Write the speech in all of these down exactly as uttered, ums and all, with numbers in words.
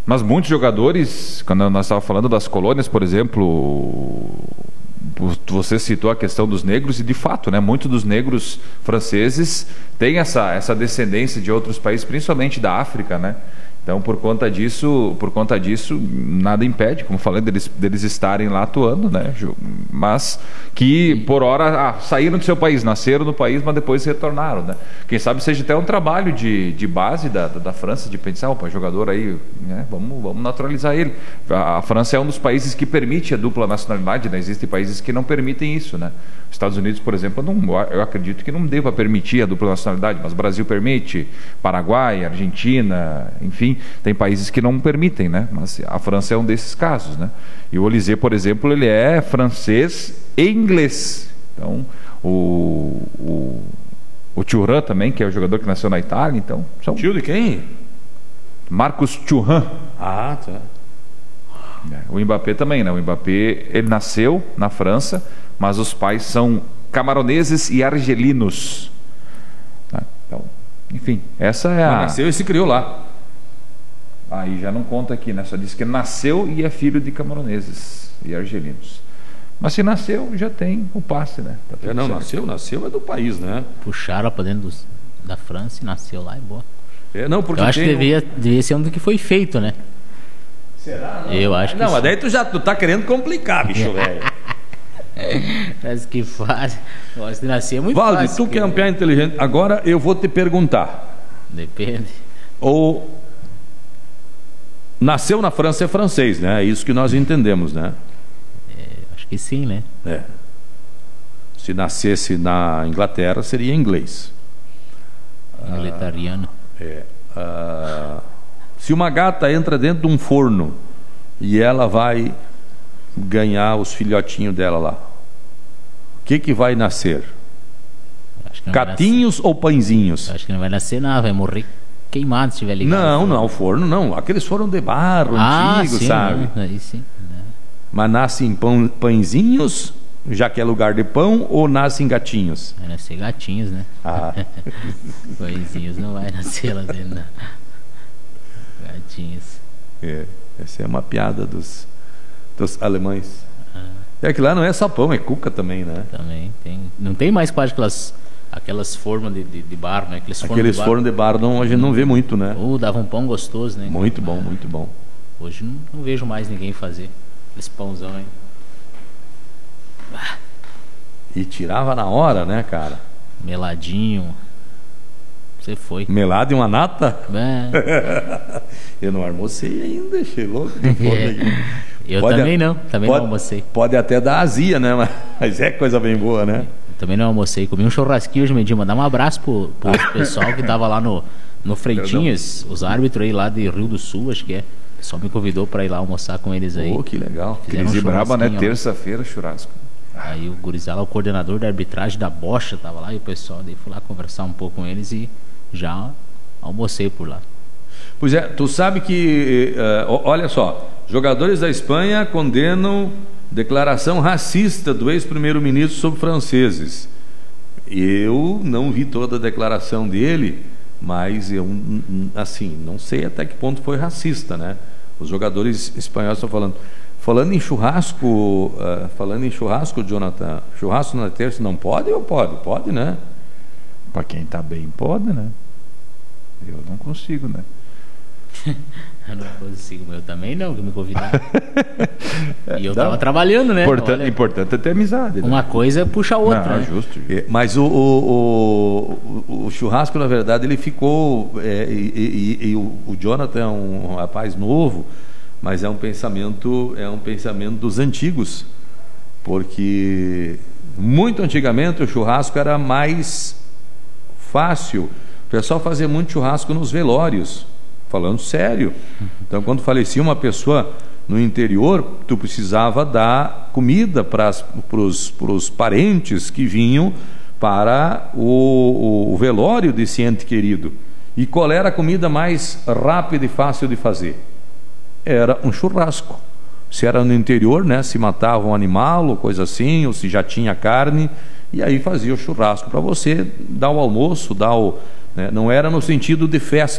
Mas muitos jogadores, quando nós estávamos falando das colônias, por exemplo, você citou a questão dos negros, e de fato, né, muitos dos negros franceses têm essa, essa descendência de outros países, principalmente da África, né? Então, por conta disso, por conta disso, nada impede, como falei, deles, deles estarem lá atuando, né? Mas que, por hora, ah, saíram do seu país, nasceram no país, mas depois retornaram, né? Quem sabe seja até um trabalho de, de base da, da França, de pensar, opa, jogador aí, né? vamos, vamos naturalizar ele. A, a França é um dos países que permite a dupla nacionalidade, né? Existem países que não permitem isso, né? Os Estados Unidos, por exemplo, não, eu acredito que não deva permitir a dupla nacionalidade, mas o Brasil permite, Paraguai, Argentina, enfim, tem países que não permitem, né? Mas a França é um desses casos, né? E o Olysée, por exemplo, ele é francês e inglês. Então, o, o, o Thuram também, que é o jogador que nasceu na Itália, então... São... Tio de quem? Marcus Thuram. Ah, tá. O Mbappé também, né? O Mbappé, ele nasceu na França, mas os pais são camaroneses e argelinos. Então, enfim, essa é a... Mas nasceu e se criou lá. Aí já não conta aqui, né? Só diz que nasceu e é filho de camaroneses e argelinos. Mas se nasceu, já tem o passe, né? É, não, certo. nasceu, nasceu é do país, né? Puxaram pra dentro dos, da França e nasceu lá, é boa. É, não, porque eu acho tem que devia, um... devia ser um do que foi feito, né? Será? Não, eu acho que não, sim. Mas daí tu já tu tá querendo complicar, bicho, velho. Mas que fácil. Gosto de nascer é muito Valde, fácil. tu que é um piá inteligente. Agora eu vou te perguntar. Depende. Ou nasceu na França é francês, né? É isso que nós entendemos, né? É, acho que sim, né? É. Se nascesse na Inglaterra, seria inglês. Ingletariano. Ah, é. Ah, se uma gata entra dentro de um forno e ela vai ganhar os filhotinhos dela lá, o que que vai nascer? Acho que não Gatinhos vai nascer. ou pãezinhos? Acho que não vai nascer nada, vai morrer queimado se tiver ligado. Não, não, o forno não. Aqueles foram de barro ah, antigo, sim, sabe? Né? Aí sim. Né? Mas nascem pão, pãezinhos, já que é lugar de pão, ou nascem gatinhos? Vai nascer gatinhos, né? Ah. Pãezinhos não vai nascer lá dentro, né? Gatinhos. É, essa é uma piada dos, dos alemães. Ah. É que lá não é só pão, é cuca também, né? Também tem. Não tem mais quase aquelas, aquelas formas de, de, de bar, né? Aqueles Aqueles fornos fornos de bar não, a gente não vê muito, né? Ou dava um pão gostoso, né? Muito bom, muito bom. Hoje não, não vejo mais ninguém fazer esse pãozão aí. E tirava na hora, né, cara? Meladinho. Você foi. Melado e uma nata? É. Eu não almocei ainda, achei louco. De fome É. Eu pode, também não, também pode, não almocei. Pode até dar azia, né? Mas é coisa bem boa, né? Eu também não almocei. Comi um churrasquinho hoje, Medinho. Mandar um abraço pro, pro pessoal que tava lá no, no Freitinhas, os árbitros aí lá de Rio do Sul, acho que é. O pessoal me convidou para ir lá almoçar com eles aí. Pô, que legal. Cris e Braba, né? Terça-feira, churrasco. Aí o Gurizala, o coordenador da arbitragem da Bocha, tava lá, e o pessoal daí foi lá conversar um pouco com eles e já almocei por lá. Pois é, tu sabe que, uh, olha só, jogadores da Espanha condenam declaração racista do ex-primeiro-ministro sobre franceses. Eu não vi toda a declaração dele, mas eu, assim, não sei até que ponto foi racista, né? Os jogadores espanhóis estão falando. Falando em churrasco, uh, falando em churrasco, Jonathan, churrasco na terça não pode ou pode? Pode, né? Para quem tá bem, pode, né? Eu não consigo, né? Eu não consigo, eu também não, que me convidaram. E eu tava trabalhando, né? Importante, Olha, importante é ter amizade. uma né? coisa puxa a outra. Não, né? justo. É, mas o, o, o, o churrasco, na verdade, ele ficou. É, e, e, e o, o Jonathan é um rapaz novo, mas é um pensamento, é um pensamento dos antigos, porque muito antigamente o churrasco era mais fácil. O pessoal fazia muito churrasco nos velórios, falando sério. Então, quando falecia uma pessoa no interior, tu precisava dar comida para os parentes que vinham para o, o velório desse ente querido. E qual era a comida mais rápida e fácil de fazer? Era um churrasco. Se era no interior, né, se matava um animal ou coisa assim, ou se já tinha carne, e aí fazia o churrasco para você dar o almoço, dar o, né, não era no sentido de festa.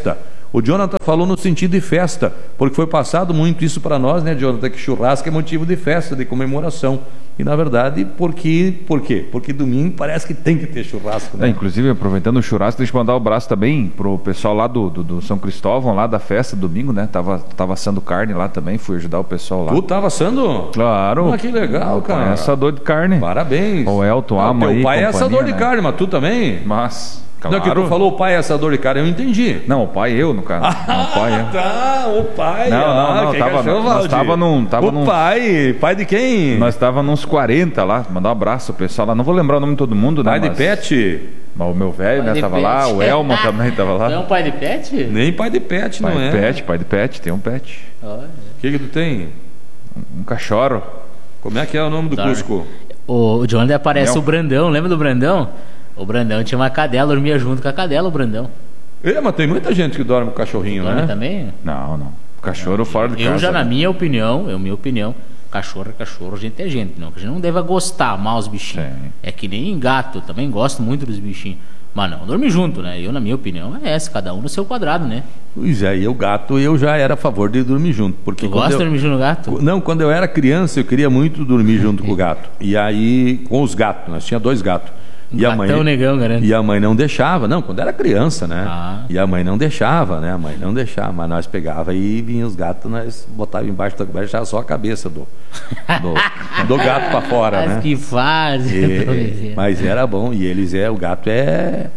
O Jonathan falou no sentido de festa, porque foi passado muito isso para nós, né, Jonathan, que churrasco é motivo de festa, de comemoração. E na verdade, porque, por quê? Porque domingo parece que tem que ter churrasco, né? É, inclusive, aproveitando o churrasco, deixa eu mandar um abraço também pro pessoal lá do, do, do São Cristóvão, lá da festa domingo, né? Tava, tava assando carne lá também, fui ajudar o pessoal lá. Tu tava assando? Claro. Ah, que legal, cara. É assador de carne. Parabéns. O Elton ama ah, aí. Teu pai é companhia, assador de né? carne, mas tu também? Mas, claro. Não, que tu falou o pai é assador de carne, eu entendi. Não, o pai eu, no caso. Não, o pai eu. Tá, o pai. Não, não, ah, não, quem tava- achou, nós Valdir? tava num- tava o num- pai, pai de quem? Nós tava nos quarenta lá, mandar um abraço pro pessoal lá. Não vou lembrar o nome de todo mundo, né? Pai de mas- pet? mas o meu velho, Pai né, de tava pet. lá, o Elman também tava Não é lá. um pai de pet? Nem pai de pet, Pai não de é? pet, pai de pet, tem um pet. Olha. O que que tu tem? Um cachorro. Como é que é o nome do Dorme. Cusco? O, o Jonathan aparece Não. o Brandão, lembra do Brandão? O Brandão tinha uma cadela, dormia junto com a cadela, o Brandão. É, mas tem muita gente que dorme com cachorrinho, Dorme né? também? Não, não. Cachorro fora de Eu casa. já, na né? minha opinião, eu minha opinião, cachorro é cachorro, gente é gente, não. Que a gente não deve gostar, amar os bichinhos. Sim. É que nem gato, eu também gosto muito dos bichinhos. Mas não, dorme junto, né? Eu, na minha opinião, é essa, cada um no seu quadrado, né? Pois é, e o gato eu já era a favor de dormir junto. Porque Tu quando gosta eu... de dormir junto no gato? Não, quando eu era criança eu queria muito dormir junto com o gato. E aí, com os gatos, nós tinha dois gatos. E a mãe, Gatão negão, garanto. e a mãe não deixava, não, quando era criança, né? Ah. E a mãe não deixava, né? A mãe não deixava, mas nós pegava e vinha os gatos, nós botava embaixo da coberta, deixava só a cabeça do, do, do gato para fora, Mas né? que fase. E- mas era bom, e eles é, o gato é.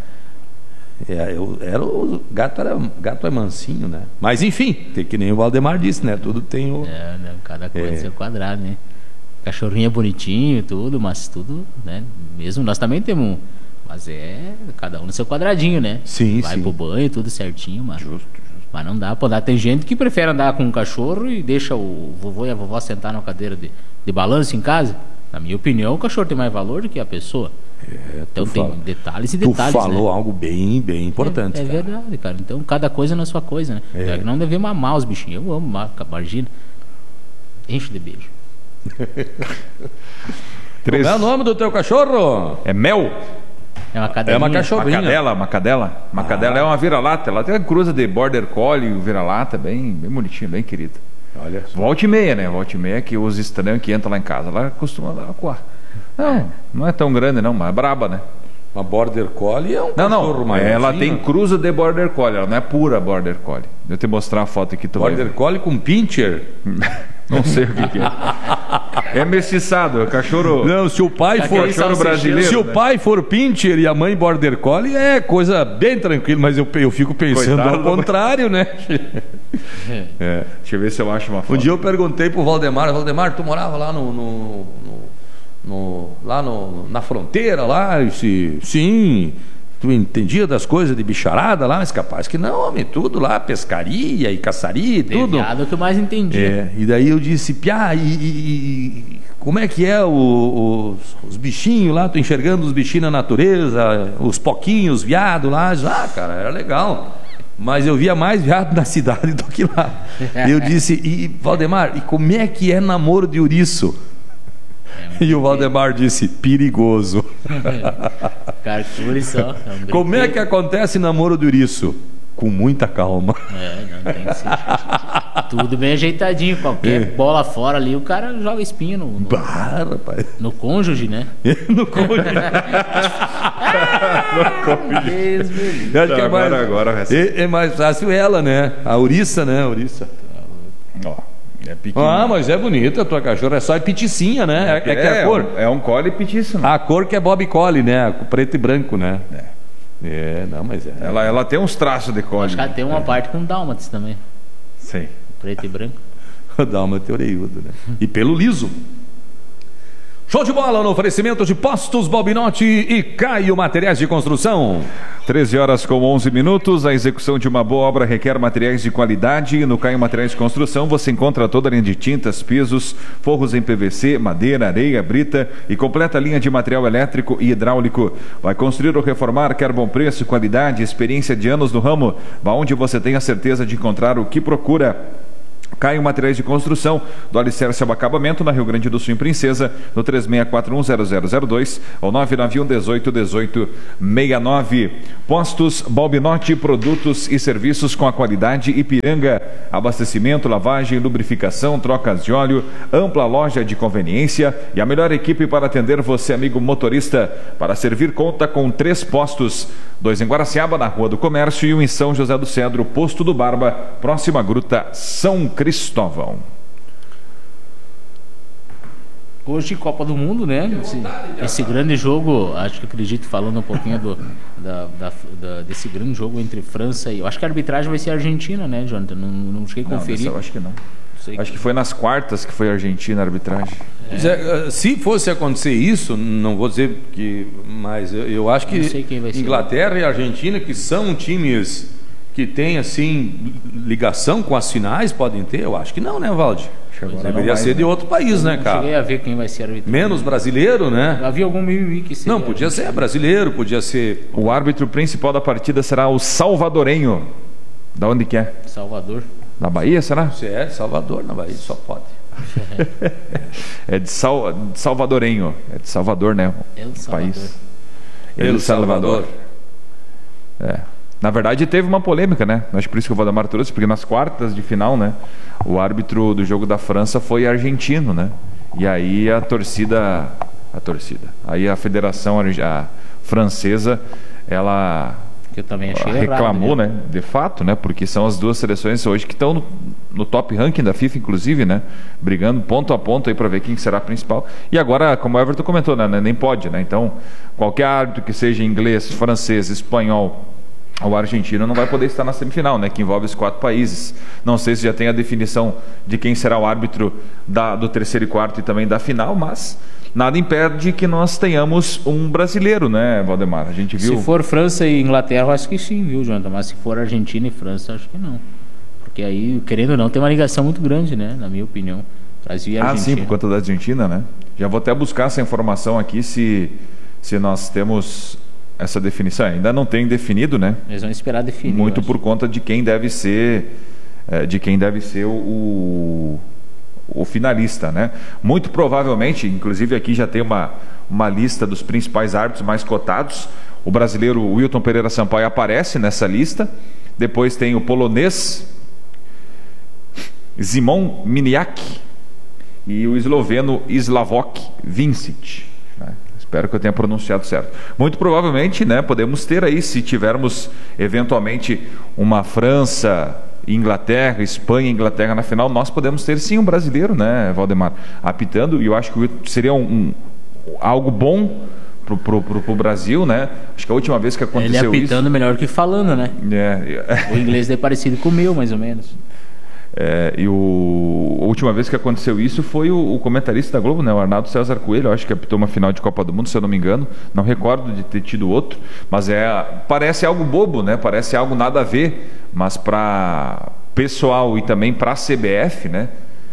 é eu, era, o gato era gato é mansinho, né? Mas enfim, tem que nem o Valdemar disse, né? Tudo tem o. É, né? Cada coisa É. no seu quadrado, né? Cachorrinho é bonitinho e tudo, mas tudo, né? Mesmo nós também temos um. Mas é cada um no seu quadradinho, né? Sim, Vai sim. pro banho, tudo certinho, mas. Justo, justo. Mas não dá pra dar. Tem gente que prefere andar com um cachorro e deixa o vovô e a vovó sentar na cadeira de, de balanço em casa. Na minha opinião, o cachorro tem mais valor do que a pessoa. É, Então tu tem fala- detalhes e Tu detalhes, falou né? algo bem, bem importante. É, é cara. verdade, cara. Então cada coisa na sua coisa, né? É. É. que não devemos amar os bichinhos. Eu amo, ma- imagina. Enche de beijo. Três. Como é o nome do teu cachorro? É mel? É uma cadelinha. É uma cachorro- Uma Cachorrinha. cadela, uma cadela. Uma cadela é uma vira-lata. Ela tem a cruza de border collie e o vira-lata, bem, bem bonitinho, bem querido. Olha só. Volta e meia, né? Volta e meia que os estranhos que entram lá em casa, ela costuma dar coar. Não, não é tão grande não, mas é braba, né? Uma border collie é um Não, cachorro não, maiorzinho. ela tem cruza de border collie, ela não é pura border collie. Deixa eu te mostrar a foto aqui, tu vai Border ver. collie com pincher. Não sei o que, que é. É mestiçado, é cachorro. Não, se o pai Aquele for cachorro brasileiro, se o né? pai for pincher e a mãe border collie é coisa bem tranquila, mas eu, eu fico pensando Coitado ao da- contrário, né? É. Deixa eu ver se eu acho uma Um foto. dia eu perguntei pro Valdemar, Valdemar, tu morava lá no, no- no- no- lá no- na fronteira lá? Eu disse, sim. Tu entendia das coisas de bicharada lá? Mas capaz que não, homem, tudo lá, pescaria e caçaria e tudo. Viado é o que eu mais entendi. É, e daí eu disse, Piá, e, e- e como é que é o- os, os bichinhos lá? Tô enxergando os bichinhos na natureza, os poquinhos, viado lá. Ah, cara, era legal. Mas eu via mais viado na cidade do que lá. Eu disse, e Valdemar, e como é que é namoro de ouriço? E o Valdemar disse, perigoso. Carcure só. É, um Como é que brinquedo. acontece namoro de ouriço? Com muita calma. É, não tem que ser. Tudo bem ajeitadinho. Qualquer É. bola fora ali, o cara joga espinho no, no, Bah, rapaz. no cônjuge, né? No cônjuge. Deus me livre. Eu acho que é mais, Agora, agora, essa- é, é mais fácil ela, né? A ouriça, né? A ouriça. Ó, é pequeno. Ah, mas é bonita a tua cachorra. É só peticinha, né? É, é que a cor. É um collie petiço, A cor que é Bob Collie, né? Preto e branco, né? É, não, mas é. Ela, ela tem uns traços de collie. Acho que ela tem uma parte com dálmatas também. Sim. Preto e branco. Dá uma teoreiudo, né? E pelo liso. Show de bola no oferecimento de Postos Bobinotti e Caio Materiais de Construção. treze horas com onze minutos. A execução de uma boa obra requer materiais de qualidade. No Caio Materiais de Construção você encontra toda a linha de tintas, pisos, forros em P V C, madeira, areia, brita e completa linha de material elétrico e hidráulico. Vai construir ou reformar, quer bom preço, qualidade, experiência de anos no ramo. Vá onde você tem a certeza de encontrar o que procura. Caio Materiais de Construção, do alicerce ao acabamento, na Rio Grande do Sul, em Princesa, no três seis quatro um zero zero zero dois ou nove nove um dezoito dezoito sessenta e nove. Postos Balbinotti, produtos e serviços com a qualidade Ipiranga. Abastecimento, lavagem, lubrificação, trocas de óleo, ampla loja de conveniência e a melhor equipe para atender você, amigo motorista. Para servir, conta com três postos, dois em Guaraciaba, na Rua do Comércio, e um em São José do Cedro, Posto do Barba, próxima Gruta São Cristóvão. Hoje, Copa do Mundo, né? Esse, esse grande jogo, acho que acredito, falando um pouquinho do, da, da, da, desse grande jogo entre França e... Eu acho que a arbitragem vai ser a Argentina, né, Jonathan? Não, não cheguei a conferir. Não, eu acho que não. Sei acho que... que foi nas quartas que foi a Argentina a arbitragem. É. Se fosse acontecer isso, não vou dizer que... Mas eu, eu acho que Inglaterra e Argentina, que são times que têm, assim, ligação com as finais, podem ter? Eu acho que não, né, Valdir? Deveria ser de outro país, né, cara? Cheguei a ver quem vai ser árbitro. Menos brasileiro, né? Havia algum mimimi que seria... Não, podia ser brasileiro, podia ser... O árbitro principal da partida será o salvadorenho. Da onde que é? Salvador. Da Bahia, será? Se é Salvador, na Bahia, só pode. É de, Sal... de salvadorenho. É de Salvador, né? El Salvador. País. El Salvador. É. Na verdade, teve uma polêmica, né? Acho que por isso que o Valdemar trouxe, porque nas quartas de final, né? O árbitro do jogo da França foi argentino, né? E aí a torcida... A torcida... Aí a federação a francesa, ela... Que eu também achei reclamou, errado, né? De fato, né? Porque são as duas seleções hoje que estão no, no top ranking da FIFA, inclusive, né? Brigando ponto a ponto aí para ver quem será a principal. E agora, como o Everton comentou, né? Nem pode, né? Então, qualquer árbitro que seja inglês, francês, espanhol... O argentino não vai poder estar na semifinal, né? Que envolve os quatro países. Não sei se já tem a definição de quem será o árbitro da, do terceiro e quarto e também da final, mas nada impede que nós tenhamos um brasileiro, né, Valdemar? A gente viu... Se for França e Inglaterra, eu acho que sim, viu, Jonathan? Mas se for Argentina e França, acho que não. Porque aí, querendo ou não, tem uma ligação muito grande, né? Na minha opinião. Brasil e Argentina. Ah, sim, por conta da Argentina, né? Já vou até buscar essa informação aqui, se, se nós temos... essa definição ainda não tem definido, né? Eles vão esperar definir. Muito por conta de quem deve ser, é, de quem deve ser o, o finalista, né? Muito provavelmente, inclusive aqui já tem uma, uma lista dos principais árbitros mais cotados. O brasileiro Wilton Pereira Sampaio aparece nessa lista. Depois tem o polonês Szymon Miniak e o esloveno Slavoj Vincic. Espero que eu tenha pronunciado certo. Muito provavelmente, né, podemos ter aí, se tivermos eventualmente uma França, Inglaterra, Espanha e Inglaterra na final, nós podemos ter sim um brasileiro, né, Valdemar, apitando, e eu acho que seria um, um, algo bom pro, pro, pro, pro Brasil, né? Acho que a última vez que aconteceu isso... Ele apitando isso, melhor que falando, né? É, o inglês é parecido com o meu, mais ou menos. É, e o, a última vez que aconteceu isso foi o, o comentarista da Globo, né, o Arnaldo César Coelho, eu acho que apitou uma final de Copa do Mundo, se eu não me engano, não recordo de ter tido outro, mas é, parece algo bobo, né, parece algo nada a ver, mas para pessoal e também para a C B F, né,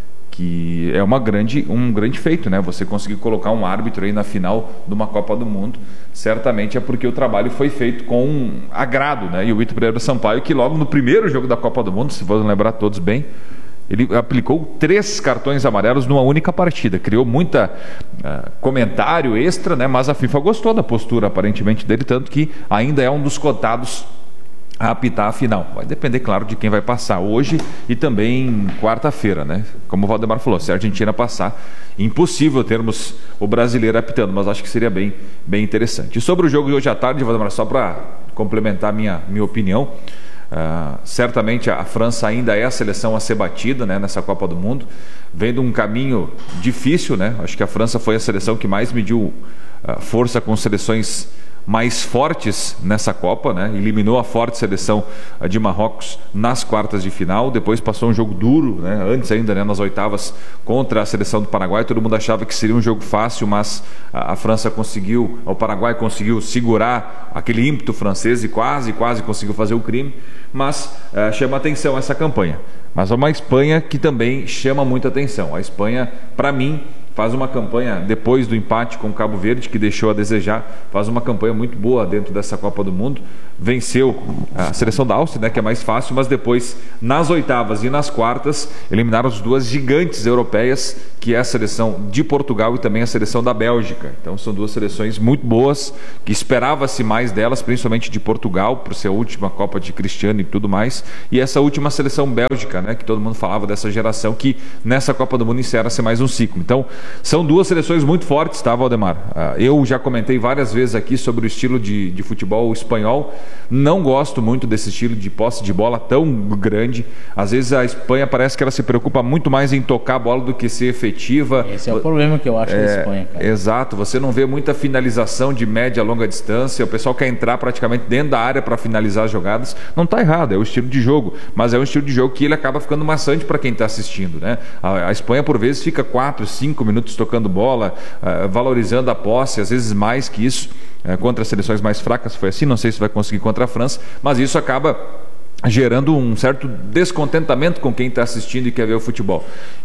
que é uma grande, um grande feito, né, você conseguir colocar um árbitro aí na final de uma Copa do Mundo, certamente é porque o trabalho foi feito com agrado, né, e o Wilton Pereira Sampaio, que logo no primeiro jogo da Copa do Mundo, se vão lembrar todos bem, ele aplicou três cartões amarelos numa única partida, criou muita uh, comentário extra, né, mas a FIFA gostou da postura aparentemente dele, tanto que ainda é um dos cotados a apitar a final. Vai depender, claro, de quem vai passar hoje e também quarta-feira, né? Como o Valdemar falou, se a Argentina passar, impossível termos o brasileiro apitando, mas acho que seria bem, bem interessante. E sobre o jogo de hoje à tarde, Valdemar, só para complementar minha, minha opinião, uh, certamente a França ainda é a seleção a ser batida, né, nessa Copa do Mundo, vendo um caminho difícil, né? Acho que a França foi a seleção que mais mediu uh, força com seleções mais fortes nessa Copa, né? Eliminou a forte seleção de Marrocos nas quartas de final, depois passou um jogo duro, né? Antes ainda, né? Nas oitavas, contra a seleção do Paraguai. Todo mundo achava que seria um jogo fácil, mas a, a França conseguiu, o Paraguai conseguiu segurar aquele ímpeto francês e quase, quase conseguiu fazer o crime, mas uh, chama atenção essa campanha. Mas é uma Espanha que também chama muita atenção. A Espanha, para mim, faz uma campanha, depois do empate com o Cabo Verde, que deixou a desejar, faz uma campanha muito boa dentro dessa Copa do Mundo. venceu a seleção da Áustria, né, que é mais fácil, mas depois, nas oitavas e nas quartas, eliminaram as duas gigantes europeias, que é a seleção de Portugal e também a seleção da Bélgica. Então são duas seleções muito boas, que esperava-se mais delas, principalmente de Portugal, por ser a última Copa de Cristiano e tudo mais, e essa última seleção Bélgica, né, que todo mundo falava dessa geração, que nessa Copa do Mundo encerra-se mais um ciclo. Então, são duas seleções muito fortes, tá, Valdemar? Eu já comentei várias vezes aqui sobre o estilo de, de futebol espanhol. Não gosto muito desse estilo de posse de bola tão grande. Às vezes a Espanha parece que ela se preocupa muito mais em tocar a bola do que ser efetiva. Esse é o problema que eu acho é, da Espanha, cara. Exato, você não vê muita finalização de média a longa distância. O pessoal quer entrar praticamente dentro da área para finalizar as jogadas. Não está errado, é o estilo de jogo, mas é um estilo de jogo que ele acaba ficando maçante para quem está assistindo, né? A, a Espanha por vezes fica quatro, cinco minutos tocando bola, uh, valorizando a posse, às vezes mais que isso. Contra as seleções mais fracas foi assim, não sei se vai conseguir contra a França, mas isso acaba gerando um certo descontentamento com quem está assistindo e quer ver o futebol.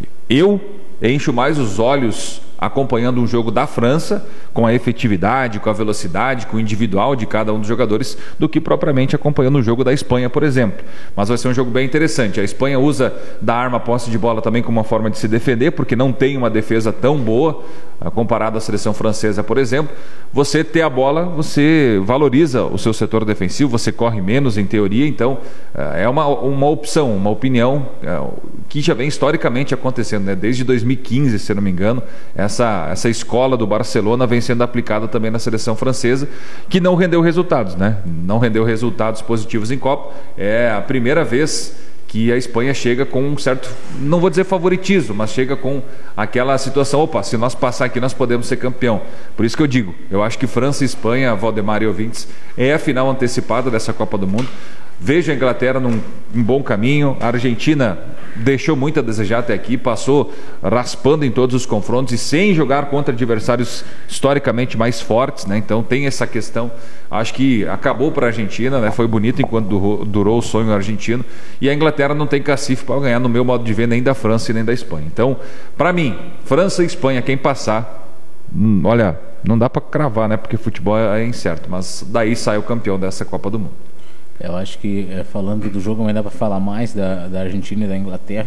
Eu encho mais os olhos acompanhando um jogo da França, com a efetividade, com a velocidade, com o individual de cada um dos jogadores, do que propriamente acompanhando o jogo da Espanha, por exemplo. Mas vai ser um jogo bem interessante. A Espanha usa da arma posse de bola também como uma forma de se defender, porque não tem uma defesa tão boa, comparado à seleção francesa, por exemplo. Você ter a bola, você valoriza o seu setor defensivo, você corre menos em teoria, então é uma, uma opção, uma opinião que já vem historicamente acontecendo, né? Desde dois mil e quinze, se não me engano, essa, essa escola do Barcelona vem sendo aplicada também na seleção francesa, que não rendeu resultados, né? Não rendeu resultados positivos em Copa. É a primeira vez que a Espanha chega com um certo, não vou dizer favoritismo, mas chega com aquela situação, opa, se nós passar aqui nós podemos ser campeão. Por isso que eu digo, eu acho que França e Espanha, Valdemar e ouvintes, é a final antecipada dessa Copa do Mundo. Vejo a Inglaterra num um bom caminho. A Argentina deixou muito a desejar até aqui, passou raspando em todos os confrontos e sem jogar contra adversários historicamente mais fortes, né? Então tem essa questão. Acho que acabou para a Argentina, né? Foi bonito enquanto durou, durou o sonho argentino. E a Inglaterra não tem cacife para ganhar, no meu modo de ver, nem da França e nem da Espanha. Então, para mim, França e Espanha, quem passar, hum, olha, não dá para cravar, né? Porque futebol é incerto, mas daí sai o campeão dessa Copa do Mundo. Eu acho que, falando do jogo, ainda dá para falar mais da, da Argentina e da Inglaterra.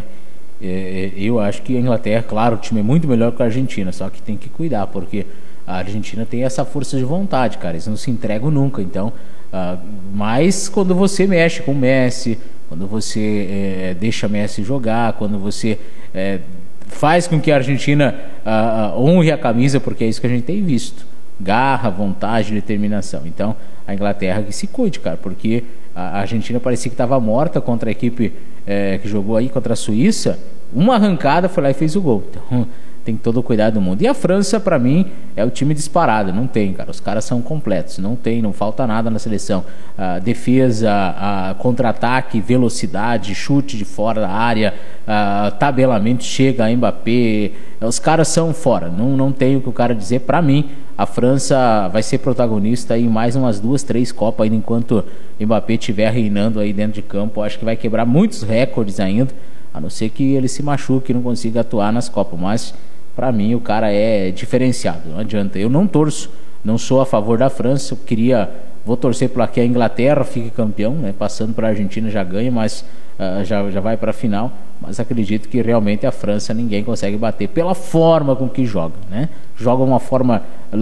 É, eu acho que a Inglaterra, claro, o time é muito melhor que a Argentina, só que tem que cuidar, porque a Argentina tem essa força de vontade, cara, eles não se entregam nunca. Então, uh, mas quando você mexe com o Messi, quando você é, deixa Messi jogar, quando você é, faz com que a Argentina uh, honre a camisa, porque é isso que a gente tem visto. Garra, vontade, determinação. Então, a Inglaterra que se cuide, cara, porque a Argentina parecia que estava morta contra a equipe é, que jogou aí contra a Suíça. Uma arrancada, foi lá e fez o gol. Então, tem todo o cuidado do mundo. E a França, para mim, é o time disparado. Não tem, cara. Os caras são completos. Não tem, não falta nada na seleção. A defesa, a contra-ataque, velocidade, chute de fora da área, a tabelamento, chega a Mbappé. Os caras são fora. Não, não tem o que o cara dizer. Para mim, a França vai ser protagonista em mais umas duas, três Copas ainda, enquanto Mbappé estiver reinando aí dentro de campo. Acho que vai quebrar muitos recordes ainda, a não ser que ele se machuque e não consiga atuar nas Copas. Mas, para mim, o cara é diferenciado. Não adianta. Eu não torço, não sou a favor da França. Eu queria, vou torcer para que a Inglaterra fique campeão, né? Passando para a Argentina já ganha, mas uh, já, já vai para a final. Mas acredito que realmente a França ninguém consegue bater pela forma com que joga, né? Joga uma forma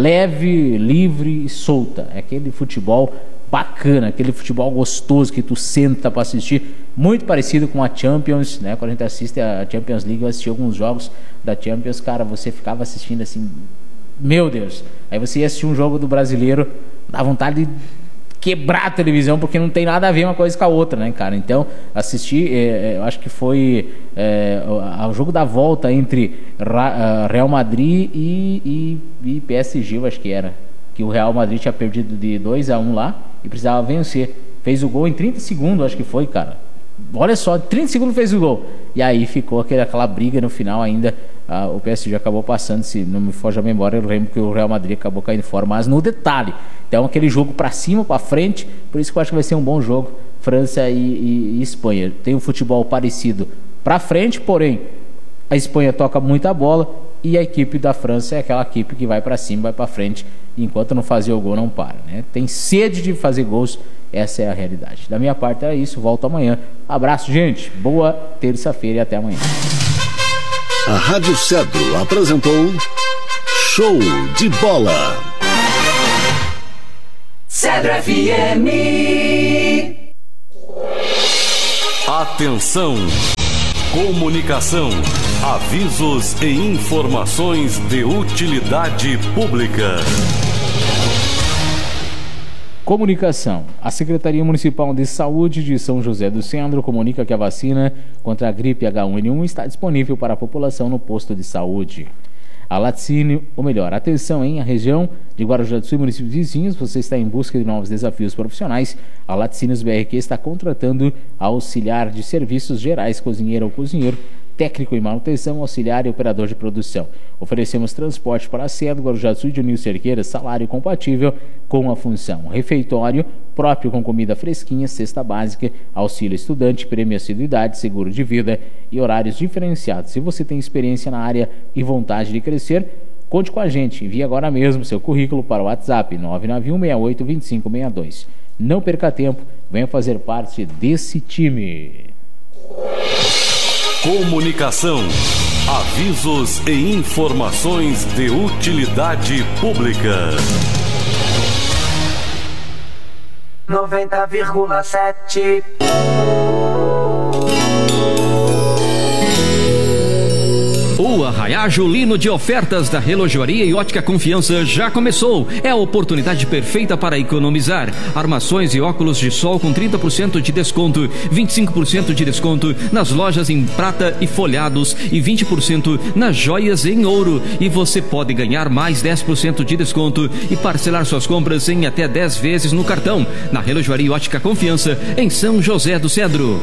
leve, livre e solta. É aquele futebol bacana, aquele futebol gostoso que tu senta para assistir, muito parecido com a Champions, né? Quando a gente assiste a Champions League, eu assisti alguns jogos da Champions, cara, você ficava assistindo assim, meu Deus. Aí você ia assistir um jogo do brasileiro, dá vontade de quebrar a televisão, porque não tem nada a ver uma coisa com a outra, né, cara? Então, assisti, é, eu acho que foi é, o, o jogo da volta entre Ra, Real Madrid e, e, e P S G, eu acho que era, que o Real Madrid tinha perdido de dois a um lá e precisava vencer. Fez o gol em trinta segundos, acho que foi, cara. Olha só, trinta segundos fez o gol. E aí ficou aquele, aquela briga no final ainda. Ah, o P S G acabou passando, se não me foge a memória, eu lembro que o Real Madrid acabou caindo fora, mas no detalhe. Então aquele jogo para cima, para frente, por isso que eu acho que vai ser um bom jogo, França e, e, e Espanha. Tem um futebol parecido para frente, porém a Espanha toca muita bola e a equipe da França é aquela equipe que vai para cima, vai para frente, e enquanto não fazer o gol não para, né? Tem sede de fazer gols, Essa é a realidade. Da minha parte é isso, volto amanhã. Abraço, gente. Boa terça-feira e até amanhã. A Rádio Cedro apresentou Show de Bola. Cedro F M. Atenção! Comunicação, avisos e informações de utilidade pública. Comunicação. A Secretaria Municipal de Saúde de São José do Cedro comunica que a vacina contra a gripe H um N um está disponível para a população no posto de saúde. A Laticínio, ou melhor, atenção em a região de Guarujá do Sul e municípios vizinhos, você está em busca de novos desafios profissionais. A Laticínios B R Q está contratando auxiliar de serviços gerais, cozinheiro ou cozinheiro, técnico em manutenção, auxiliar e operador de produção. Oferecemos transporte para a Cedro, Guarujá do Sul e Dionísio Cerqueira, salário compatível com a função. Refeitório próprio com comida fresquinha, cesta básica, auxílio estudante, prêmio assiduidade, seguro de vida e horários diferenciados. Se você tem experiência na área e vontade de crescer, conte com a gente. Envie agora mesmo seu currículo para o WhatsApp nove nove um seis oito dois cinco seis dois. Não perca tempo, venha fazer parte desse time. Comunicação, avisos e informações de utilidade pública. noventa vírgula sete. O Arraiá Julino de ofertas da Relojoaria e Ótica Confiança já começou. É a oportunidade perfeita para economizar. Armações e óculos de sol com trinta por cento de desconto, vinte e cinco por cento de desconto nas lojas em prata e folhados e vinte por cento nas joias em ouro. E você pode ganhar mais dez por cento de desconto e parcelar suas compras em até dez vezes no cartão. Na Relojoaria e Ótica Confiança, em São José do Cedro.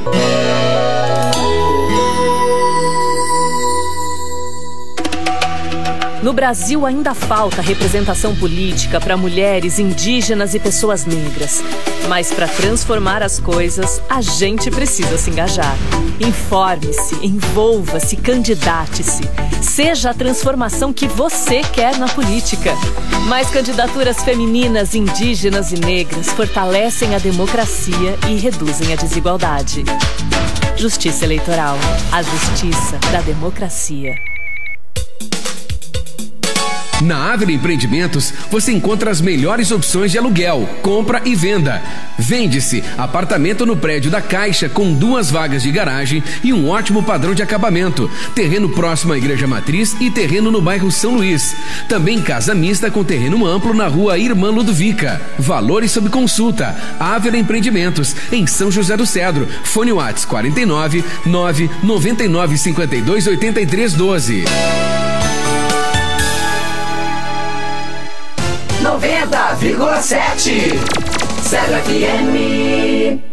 No Brasil ainda falta representação política para mulheres, indígenas e pessoas negras. Mas para transformar as coisas, a gente precisa se engajar. Informe-se, envolva-se, candidate-se. Seja a transformação que você quer na política. Mais candidaturas femininas, indígenas e negras fortalecem a democracia e reduzem a desigualdade. Justiça Eleitoral. A justiça da democracia. Na Ávila Empreendimentos, você encontra as melhores opções de aluguel, compra e venda. Vende-se apartamento no prédio da Caixa com duas vagas de garagem e um ótimo padrão de acabamento. Terreno próximo à Igreja Matriz e terreno no bairro São Luís. Também casa mista com terreno amplo na rua Irmã Ludovica. Valores sob consulta. Ávila Empreendimentos, em São José do Cedro. Fone WhatsApp quarenta e nove, nove noventa e nove, cinquenta e dois, oitenta e três, doze. noventa vírgula sete. Cedro F M.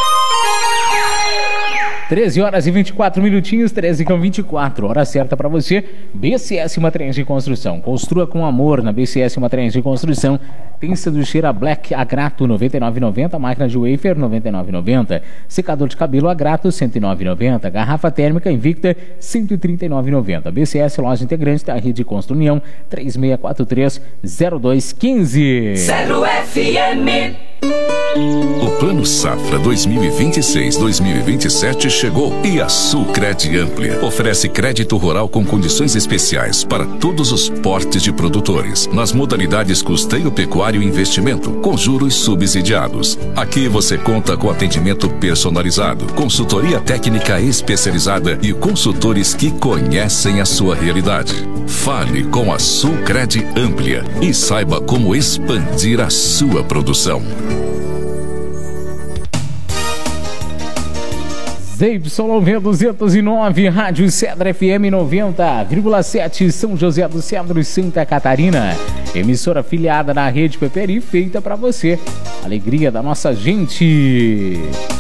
treze horas e vinte e quatro minutinhos, treze com vinte e quatro. Hora certa para você. B C S Materiais de Construção. Construa com amor na B C S Materiais de Construção. Tem sanduicheira Black Agrato noventa e nove reais e noventa centavos. Máquina de wafer noventa e nove reais e noventa centavos. Secador de cabelo Agrato cento e nove reais e noventa centavos. Garrafa térmica Invicta cento e trinta e nove reais e noventa centavos. B C S Loja Integrante da Rede Constru União três seis quatro três, zero dois um cinco. Cedro F M. O Plano Safra dois mil e vinte e seis dois mil e vinte e sete chegou e a Sulcred Amplia oferece crédito rural com condições especiais para todos os portes de produtores, nas modalidades custeio pecuário e investimento, com juros subsidiados. Aqui você conta com atendimento personalizado, consultoria técnica especializada e consultores que conhecem a sua realidade. Fale com a Sulcred Amplia e saiba como expandir a sua produção. Z Y V duzentos e nove, Rádio Cedro F M noventa vírgula sete, São José do Cedro e Santa Catarina. Emissora afiliada na Rede Peperi, feita para você. Alegria da nossa gente.